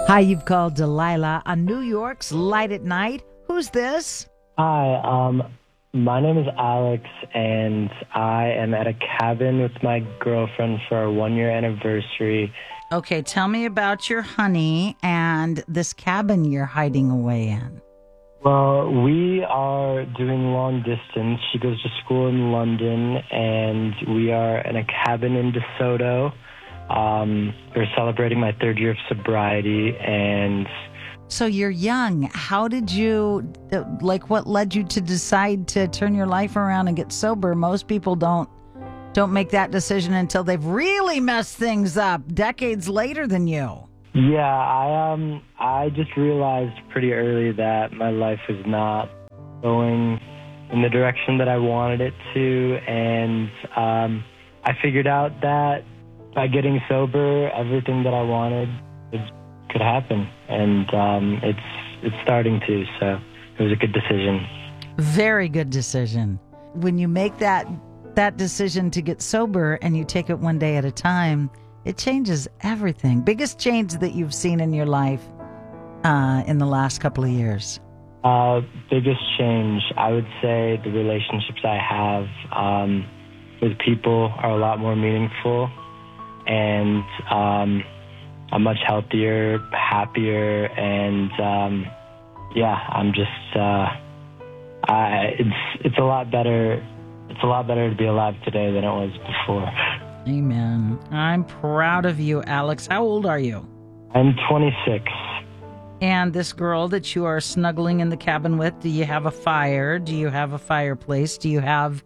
Hi, you've called Delilah on New York's Light at Night. Who's this? Hi, my name is Alex, and I am at a cabin with my girlfriend for our 1-year anniversary. Okay, tell me about your honey and this cabin you're hiding away in. Well, we are doing long distance. She goes to school in London, and we are in a cabin in DeSoto. We're celebrating my 3rd year of sobriety, and So you're young. How did you, what led you to decide to turn your life around and get sober? Most people don't make that decision until they've really messed things up decades later than you. yeah, I just realized pretty early that my life was not going in the direction that I wanted it to, and I figured out that by getting sober, everything that I wanted could happen, and it's starting to. So it was a good decision. Very good decision. When you make that decision to get sober and you take it one day at a time, it changes everything. Biggest change that you've seen in your life in the last couple of years? Biggest change, I would say the relationships I have with people are a lot more meaningful, and I'm much healthier, happier, and I'm just it's a lot better. It's a lot better to be alive today than it was before. Amen. I'm proud of you, Alex. How old are you? I'm 26. And this girl that you are snuggling in the cabin with, do you have a fire? Do you have a fireplace? Do you have,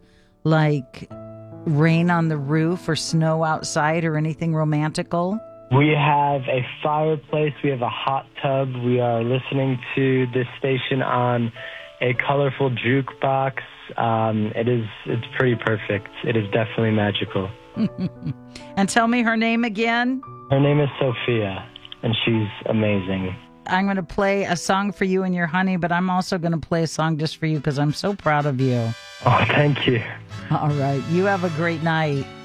rain on the roof or snow outside or anything romantical? We have a fireplace. We have a hot tub. We are listening to this station on a colorful jukebox. It's pretty perfect. It is definitely magical. And tell me her name again. Her name is Sophia, and she's amazing. I'm going to play a song for you and your honey, but I'm also going to play a song just for you because I'm so proud of you. Oh, thank you. All right. You have a great night.